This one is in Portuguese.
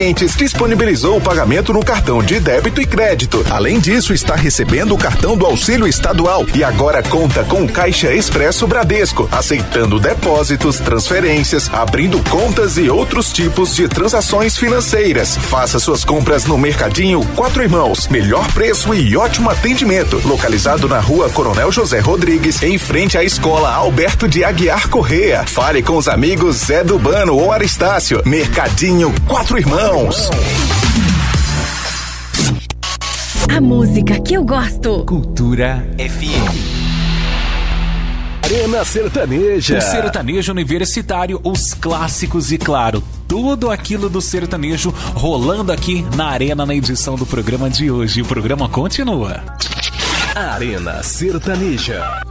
disponibilizou o pagamento no cartão de débito e crédito. Além disso, está recebendo o cartão do Auxílio Estadual e agora conta com o Caixa Expresso Bradesco, aceitando depósitos, transferências, abrindo contas e outros tipos de transações financeiras. Faça suas compras no Mercadinho Quatro Irmãos. Melhor preço e ótimo atendimento. Localizado na Rua Coronel José Rodrigues, em frente à Escola Alberto de Aguiar Correia. Fale com os amigos Zé Dubano ou Aristácio. Mercadinho Quatro Irmãos. A música que eu gosto. Cultura FM. Arena Sertaneja. O sertanejo universitário, os clássicos e, claro, tudo aquilo do sertanejo rolando aqui na Arena na edição do programa de hoje. O programa continua. Arena Sertaneja.